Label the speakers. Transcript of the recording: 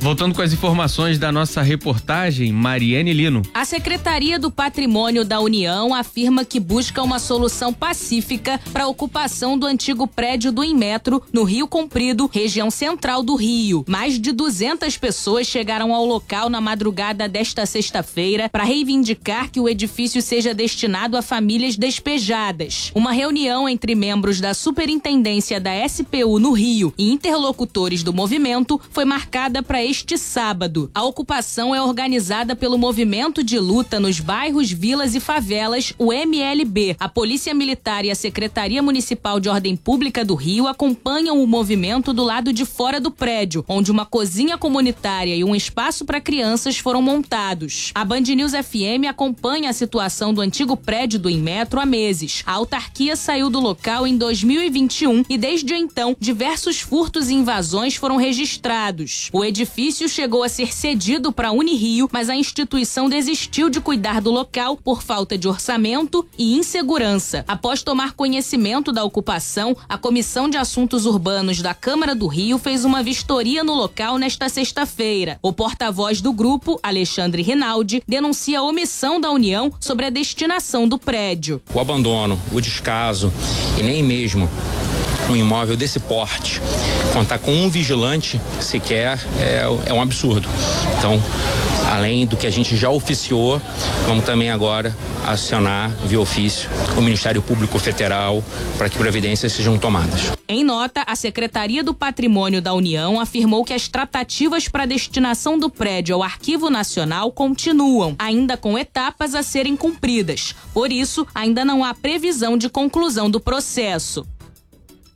Speaker 1: Voltando com as informações da nossa reportagem, Mariane Lino.
Speaker 2: A Secretaria do Patrimônio da União afirma que busca uma solução pacífica para a ocupação do antigo prédio do Inmetro, no Rio Comprido, região central do Rio. Mais de 200 pessoas chegaram ao local na madrugada desta sexta-feira para reivindicar que o edifício seja destinado a famílias despejadas. Uma reunião entre membros da Superintendência da SPU no Rio e interlocutores do movimento foi marcada para este sábado. A ocupação é organizada pelo Movimento de Luta nos Bairros, Vilas e Favelas, o MLB. A Polícia Militar e a Secretaria Municipal de Ordem Pública do Rio acompanham o movimento do lado de fora do prédio, onde uma cozinha comunitária e um espaço para crianças foram montados. A Band News FM acompanha a situação do antigo prédio do Inmetro há meses. A autarquia saiu do local em 2021 e desde então diversos furtos e invasões foram registrados. O edifício chegou a ser cedido para a Unirio, mas a instituição desistiu de cuidar do local por falta de orçamento e insegurança. Após tomar conhecimento da ocupação, a Comissão de Assuntos Urbanos da Câmara do Rio fez uma vistoria no local nesta sexta-feira. O porta-voz do grupo, Alexandre Rinaldi, denuncia a omissão da União sobre a destinação do prédio.
Speaker 3: O abandono, o descaso e nem mesmo um imóvel desse porte, contar com um vigilante sequer é um absurdo. Então, além do que a gente já oficiou, vamos também agora acionar via ofício o Ministério Público Federal para que providências sejam tomadas.
Speaker 2: Em nota, a Secretaria do Patrimônio da União afirmou que as tratativas para a destinação do prédio ao Arquivo Nacional continuam, ainda com etapas a serem cumpridas. Por isso, ainda não há previsão de conclusão do processo.